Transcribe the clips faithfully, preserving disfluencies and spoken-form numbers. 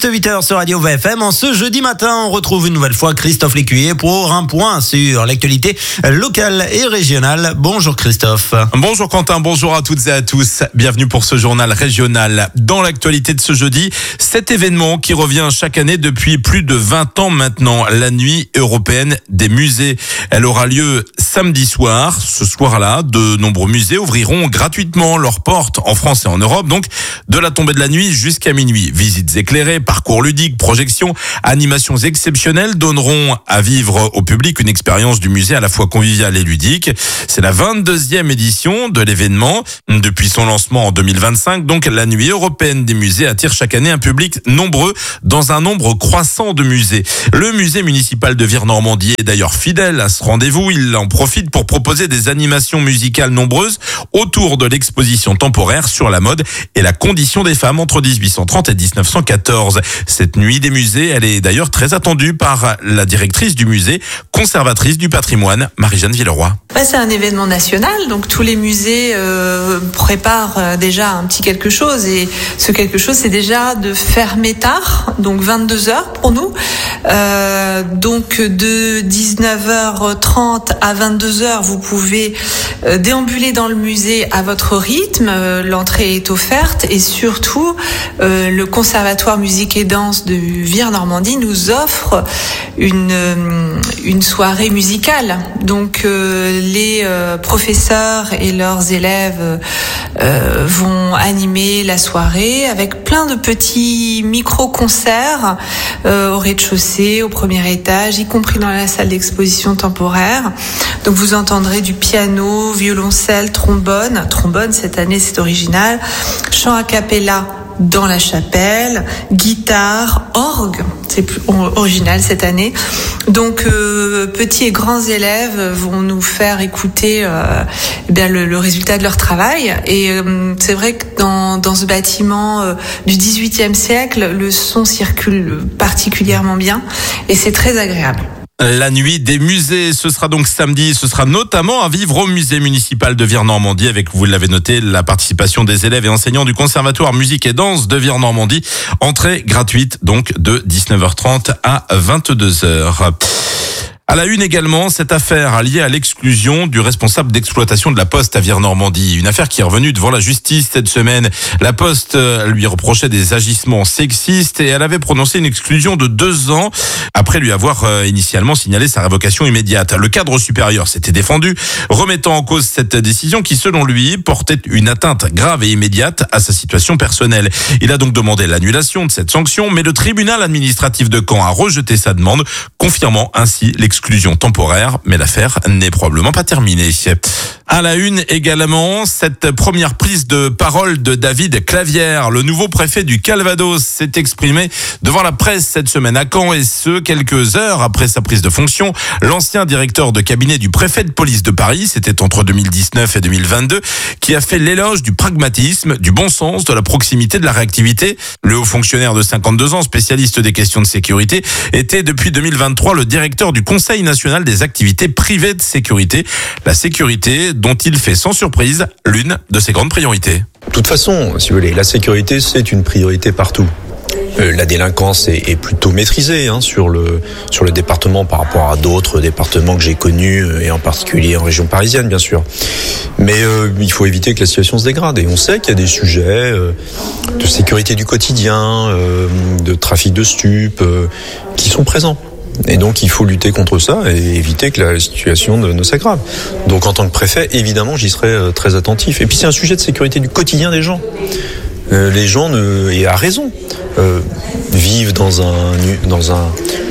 juste huit heures sur Radio V F M. En ce jeudi matin, on retrouve une nouvelle fois Christophe Lécuyer pour un point sur l'actualité locale et régionale. Bonjour Christophe. Bonjour Quentin, bonjour à toutes et à tous. Bienvenue pour ce journal régional. Dans l'actualité de ce jeudi, cet événement qui revient chaque année depuis plus de vingt ans maintenant, la nuit européenne des musées. Elle aura lieu samedi soir. Ce soir-là, de nombreux musées ouvriront gratuitement leurs portes en France et en Europe, donc de la tombée de la nuit jusqu'à minuit. Visites éclairées, parcours ludiques, projections, animations exceptionnelles donneront à vivre au public une expérience du musée à la fois conviviale et ludique. C'est la vingt-deuxième édition de l'événement. Depuis son lancement en deux mille vingt-cinq, donc la nuit européenne des musées attire chaque année un public nombreux dans un nombre croissant de musées. Le musée municipal de Vire-Normandie est d'ailleurs fidèle à ce rendez-vous. Il en profite pour proposer des animations musicales nombreuses autour de l'exposition temporaire sur la mode et la condition des femmes entre dix-huit cent trente et dix-neuf cent quatorze. Cette nuit des musées, elle est d'ailleurs très attendue par la directrice du musée, conservatrice du patrimoine, Marie-Jeanne Villeroy. Ouais, c'est un événement national, donc tous les musées euh, préparent euh, déjà un petit quelque chose, et ce quelque chose, c'est déjà de fermer tard, donc vingt-deux heures pour nous. Euh, donc de dix-neuf heures trente à vingt-deux heures, vous pouvez euh, déambuler dans le musée à votre rythme. Euh, l'entrée est offerte, et surtout euh, le Conservatoire musique et danse de Vire-Normandie nous offre une euh, une soirée musicale. Donc euh, les euh, professeurs et leurs élèves euh, vont animer la soirée avec plein de petits micro-concerts euh, au rez-de-chaussée, au premier étage, y compris dans la salle d'exposition temporaire. Donc vous entendrez du piano, violoncelle, trombone. Trombone, cette année, c'est original. Chant a cappella dans la chapelle, guitare, orgue, c'est plus original cette année. Donc euh, petits et grands élèves vont nous faire écouter euh, eh bien le, le résultat de leur travail. Et euh, c'est vrai que dans, dans ce bâtiment euh, du dix-huitième siècle, le son circule particulièrement bien et c'est très agréable. La nuit des musées, ce sera donc samedi. Ce sera notamment à vivre au musée municipal de Vire-Normandie avec, vous l'avez noté, la participation des élèves et enseignants du Conservatoire musique et danse de Vire-Normandie. Entrée gratuite donc de dix-neuf heures trente à vingt-deux heures. À la une également, cette affaire liée à l'exclusion du responsable d'exploitation de la Poste à Vire-Normandie. Une affaire qui est revenue devant la justice cette semaine. La Poste lui reprochait des agissements sexistes et elle avait prononcé une exclusion de deux ans après lui avoir initialement signalé sa révocation immédiate. Le cadre supérieur s'était défendu, remettant en cause cette décision qui, selon lui, portait une atteinte grave et immédiate à sa situation personnelle. Il a donc demandé l'annulation de cette sanction, mais le tribunal administratif de Caen a rejeté sa demande, confirmant ainsi l'exclusion Exclusion temporaire, mais l'affaire n'est probablement pas terminée. À la une également, cette première prise de parole de David Clavière, le nouveau préfet du Calvados, s'est exprimé devant la presse cette semaine à Caen, et ce, quelques heures après sa prise de fonction. L'ancien directeur de cabinet du préfet de police de Paris, c'était entre deux mille dix-neuf et deux mille vingt-deux, qui a fait l'éloge du pragmatisme, du bon sens, de la proximité, de la réactivité. Le haut fonctionnaire de cinquante-deux ans, spécialiste des questions de sécurité, était depuis deux mille vingt-trois le directeur du Conseil national des activités privées de sécurité. La sécurité dont il fait sans surprise l'une de ses grandes priorités. De toute façon, si vous voulez, la sécurité, c'est une priorité partout. Euh, la délinquance est, est plutôt maîtrisée hein, sur le sur le département par rapport à d'autres départements que j'ai connus, et en particulier en région parisienne, bien sûr. Mais euh, il faut éviter que la situation se dégrade. Et on sait qu'il y a des sujets euh, de sécurité du quotidien, euh, de trafic de stupes, euh, qui sont présents. Et donc il faut lutter contre ça et éviter que la situation ne, ne s'aggrave. Donc en tant que préfet, évidemment, j'y serai très attentif. Et puis c'est un sujet de sécurité du quotidien des gens. Euh, les gens, ne, et à raison, euh, vivent dans un dans un,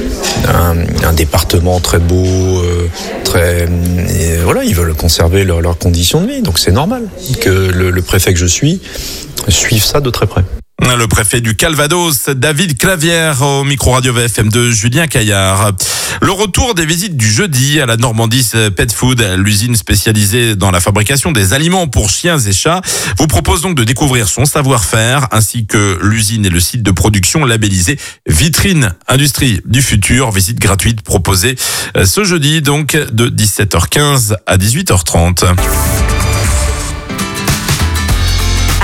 un, un département très beau, euh, très et voilà, ils veulent conserver leur, leurs conditions de vie. Donc c'est normal que le, le préfet que je suis suive ça de très près. Le préfet du Calvados, David Clavière, au micro-radio V F M de Julien Caillard. Le retour des visites du jeudi à la Normandie Pet Food, l'usine spécialisée dans la fabrication des aliments pour chiens et chats, vous propose donc de découvrir son savoir-faire, ainsi que l'usine et le site de production labellisé Vitrine Industrie du Futur. Visite gratuite proposée ce jeudi, donc de dix-sept heures quinze à dix-huit heures trente.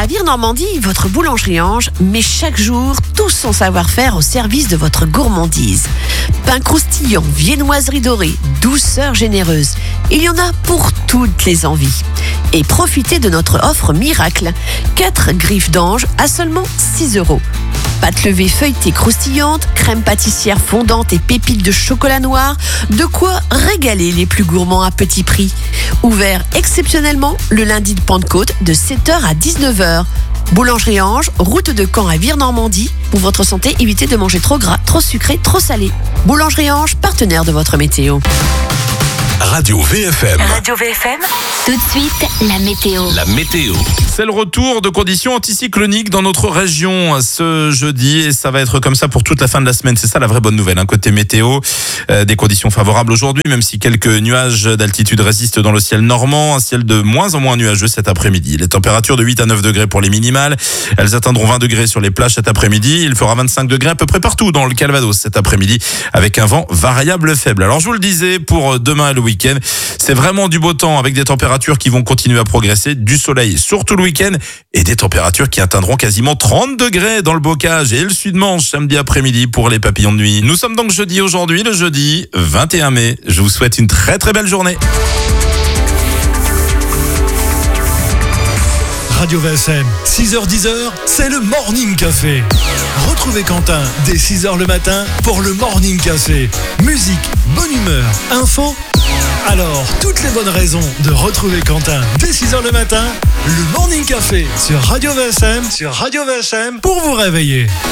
Vire Normandie, votre boulangerie Ange met chaque jour tout son savoir-faire au service de votre gourmandise. Pain croustillant, viennoiserie dorée, douceur généreuse. Il y en a pour toutes les envies. Et profitez de notre offre miracle. quatre griffes d'ange à seulement six euros. Pâte levée feuilletée croustillante, crème pâtissière fondante et pépites de chocolat noir. De quoi régaler les plus gourmands à petit prix. Ouvert exceptionnellement le lundi de Pentecôte de sept heures à dix-neuf heures. Boulangerie Ange, route de Caen à Vire Normandie. Pour votre santé, évitez de manger trop gras, trop sucré, trop salé. Boulangerie Ange, partenaire de votre météo. Radio V F M. Radio V F M. Tout de suite, la météo. La météo. C'est le retour de conditions anticycloniques dans notre région ce jeudi et ça va être comme ça pour toute la fin de la semaine. C'est ça la vraie bonne nouvelle, hein. Côté météo, euh, des conditions favorables aujourd'hui, même si quelques nuages d'altitude résistent dans le ciel normand. Un ciel de moins en moins nuageux cet après-midi. Les températures de huit à neuf degrés pour les minimales. Elles atteindront vingt degrés sur les plages cet après-midi. Il fera vingt-cinq degrés à peu près partout dans le Calvados cet après-midi avec un vent variable faible. Alors je vous le disais, pour demain et le week-end, c'est vraiment du beau temps avec des températures qui vont continuer à progresser, du soleil surtout le week-end et des températures qui atteindront quasiment trente degrés dans le Bocage et le Sud-Manche samedi après-midi pour les papillons de nuit. Nous sommes donc jeudi aujourd'hui, le jeudi vingt et un mai. Je vous souhaite une très très belle journée. Radio V S M, six heures dix, c'est le Morning Café. Retrouvez Quentin dès six heures le matin pour le Morning Café. Musique, bonne humeur, info. Alors, toutes les bonnes raisons de retrouver Quentin dès six heures le matin, le Morning Café sur Radio V S M, sur Radio V S M pour vous réveiller.